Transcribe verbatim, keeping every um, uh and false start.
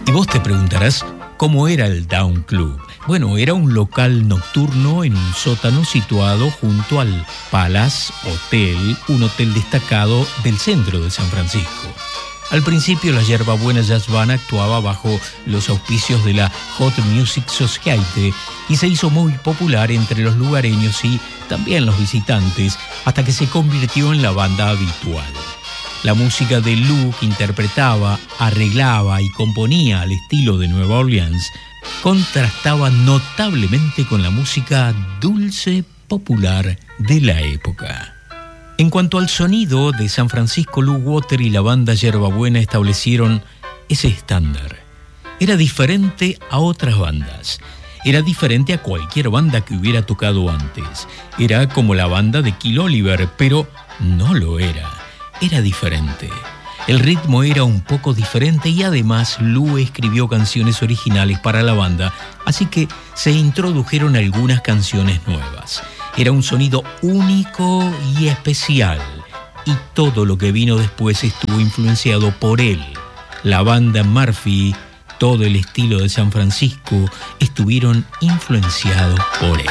Y vos te preguntarás, ¿cómo era el Down Club? Bueno, era un local nocturno en un sótano situado junto al Palace Hotel, un hotel destacado del centro de San Francisco. Al principio, la Yerbabuena Jazz Band actuaba bajo los auspicios de la Hot Music Society y se hizo muy popular entre los lugareños y también los visitantes, hasta que se convirtió en la banda habitual. La música de Lou, que interpretaba, arreglaba y componía al estilo de Nueva Orleans, contrastaba notablemente con la música dulce popular de la época. En cuanto al sonido de San Francisco, Lou Water y la banda Yerbabuena establecieron ese estándar. Era diferente a otras bandas. Era diferente a cualquier banda que hubiera tocado antes. Era como la banda de Kill Oliver, pero no lo era. Era diferente. El ritmo era un poco diferente y además Lou escribió canciones originales para la banda, así que se introdujeron algunas canciones nuevas. Era un sonido único y especial, y todo lo que vino después estuvo influenciado por él. La banda Murphy, todo el estilo de San Francisco, estuvieron influenciados por él.